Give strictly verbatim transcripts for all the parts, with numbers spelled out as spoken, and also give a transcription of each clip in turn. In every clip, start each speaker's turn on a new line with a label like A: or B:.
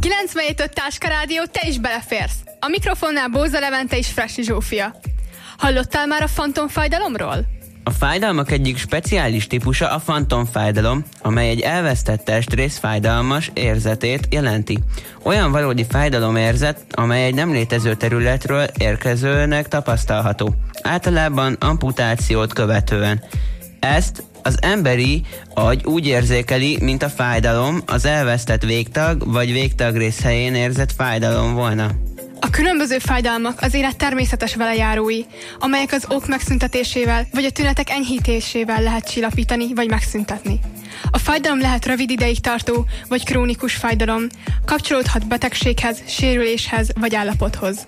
A: kilencvenhét öt Táska Rádió, te is beleférsz. A mikrofonnál Bóza Levente és Fressy Zsófia. Hallottál már a fantomfájdalomról?
B: A fájdalmak egyik speciális típusa a fantomfájdalom, amely egy elvesztett testrész fájdalmas érzetét jelenti. Olyan valódi fájdalomérzet, amely egy nem létező területről érkezőnek tapasztalható. Általában amputációt követően. Ezt az emberi agy úgy érzékeli, mint a fájdalom az elvesztett végtag vagy végtagrész helyén érzett fájdalom volna.
A: A különböző fájdalmak az élet természetes velejárói, amelyek az ok megszüntetésével vagy a tünetek enyhítésével lehet csillapítani vagy megszüntetni. A fájdalom lehet rövid ideig tartó vagy krónikus fájdalom, kapcsolódhat betegséghez, sérüléshez vagy állapothoz.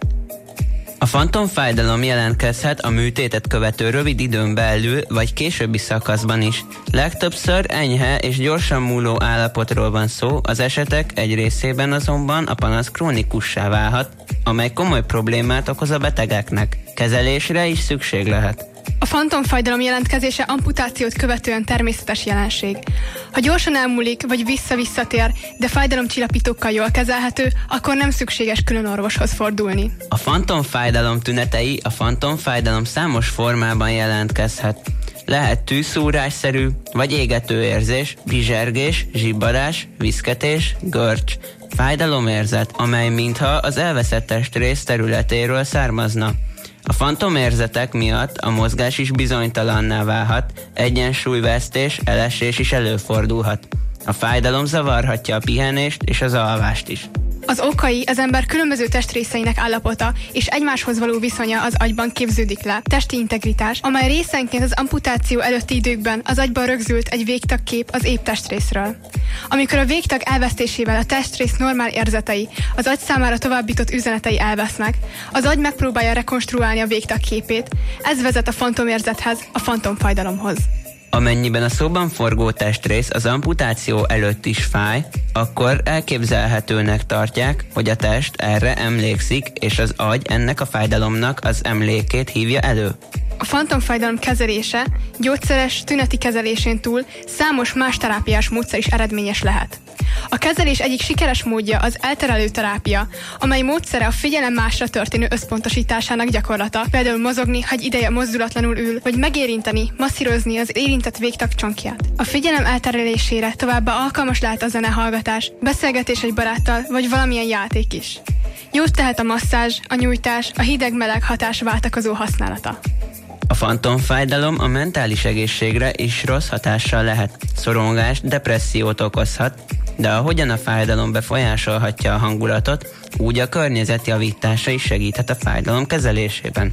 B: A fantomfájdalom jelentkezhet a műtétet követő rövid időn belül vagy későbbi szakaszban is. Legtöbbször enyhe és gyorsan múló állapotról van szó, az esetek egy részében azonban a panasz krónikussá válhat, amely komoly problémát okoz a betegeknek. Kezelésre is szükség lehet.
A: A fantomfájdalom jelentkezése amputációt követően természetes jelenség. Ha gyorsan elmúlik, vagy vissza-visszatér, de fájdalomcsillapítókkal jól kezelhető, akkor nem szükséges külön orvoshoz fordulni.
B: A fantomfájdalom tünetei a fantomfájdalom számos formában jelentkezhet. Lehet tűszúrásszerű, vagy égető érzés, bizsergés, zsibbadás, viszketés, görcs, fájdalomérzet, amely mintha az elveszett testrész területéről származna. A fantomérzetek miatt a mozgás is bizonytalanná válhat, egyensúlyvesztés, elesés is előfordulhat. A fájdalom zavarhatja a pihenést és az alvást is.
A: Az okai az ember különböző testrészeinek állapota és egymáshoz való viszonya az agyban képződik le. Testi integritás, amely részenként az amputáció előtti időkben az agyban rögzült egy végtagkép az épp testrészről. Amikor a végtag elvesztésével a testrész normál érzetei, az agy számára továbbított üzenetei elvesznek, az agy megpróbálja rekonstruálni a végtag képét, ez vezet a fantomérzethez, a fantomfájdalomhoz.
B: Amennyiben a szóban forgó testrész az amputáció előtt is fáj, akkor elképzelhetőnek tartják, hogy a test erre emlékszik, és az agy ennek a fájdalomnak az emlékét hívja elő.
A: A fantomfájdalom kezelése gyógyszeres tüneti kezelésén túl számos más terápiás módszer is eredményes lehet. A kezelés egyik sikeres módja az elterelő terápia, amely módszere a figyelem másra történő összpontosításának gyakorlata, például mozogni, ha egy ideje mozdulatlanul ül, vagy megérinteni, masszírozni az érintett végtag csonkját. A figyelem elterelésére továbbá alkalmas lehet a zenehallgatás, beszélgetés egy baráttal, vagy valamilyen játék is. Jót tehet a masszázs, a nyújtás, a hideg-meleg hatás váltakozó használata.
B: A fantomfájdalom a mentális egészségre is rossz hatással lehet. Szorongást, depressziót okozhat, de ahogyan a fájdalom befolyásolhatja a hangulatot, úgy a környezet javítása is segíthet a fájdalom kezelésében.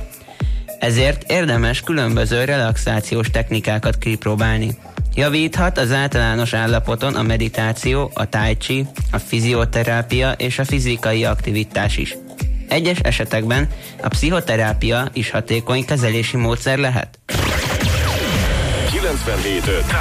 B: Ezért érdemes különböző relaxációs technikákat kipróbálni. Javíthat az általános állapoton a meditáció, a tai chi, a fizioterápia és a fizikai aktivitás is. Egyes esetekben a pszichoterápia is hatékony kezelési módszer lehet.
C: kilencvenhét öt